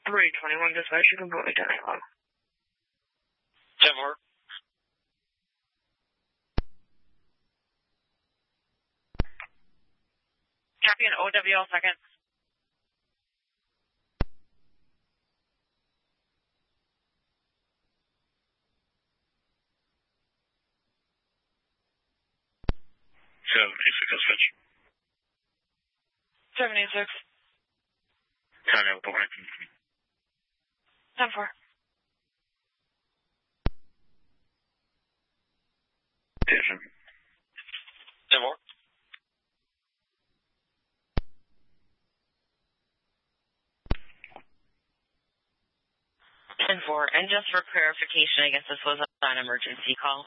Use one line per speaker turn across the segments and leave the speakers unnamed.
321 dispatch, you can put me down.
10-4.
Copy an OWL second.
Switch.
786.
Tyler, 4.
10-4.
Station. 10-4.
And just for clarification, I guess this was an emergency call.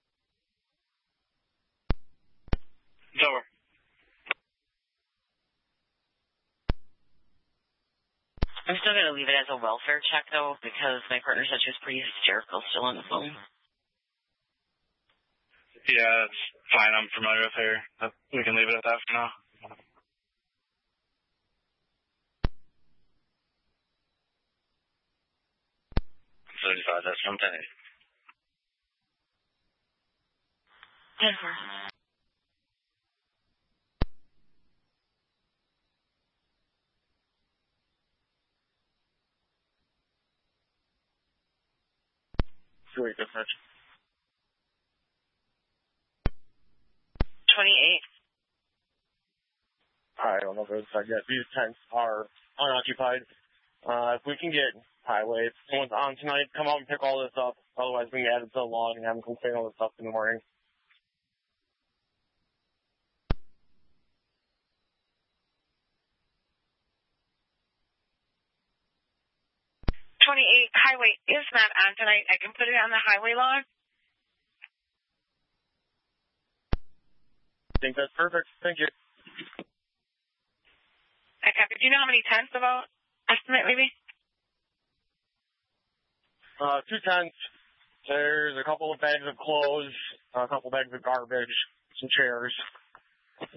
It's over.
I'm still going to leave it as a welfare check, though, because my partner said she was pretty hysterical still on the phone.
Yeah, that's fine. I'm familiar with her. We can leave it at that for now. That's something.
10-4.
Sweet, dispatch.
28.
I don't know if it's yet. These tents are unoccupied. If we can get highway, if someone's on tonight, come out and pick all this up. Otherwise, we can add it to the log and have them come clean all this up in the morning.
28 highway is not on tonight. I can put it on the highway log.
I think that's perfect. Thank you.
I copy. Do you know how many tents about? Estimate, maybe?
2 tents. There's a couple of bags of clothes, a couple bags of garbage, some chairs.